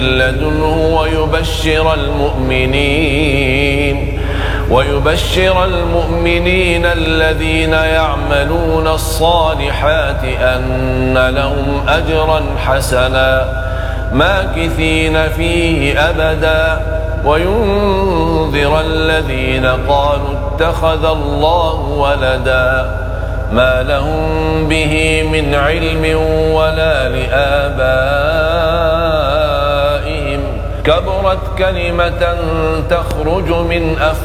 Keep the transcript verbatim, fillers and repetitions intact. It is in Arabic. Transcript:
لدنه ويبشر المؤمنين ويبشر المؤمنين الذين يعملون الصالحات أن لهم أجرا حسنا ماكثين فيه أبدا وينذر الذين قالوا اتخذ الله ولدا ما لهم به من علم ولا لآبائهم كبرت كلمة تخرج من أفواههم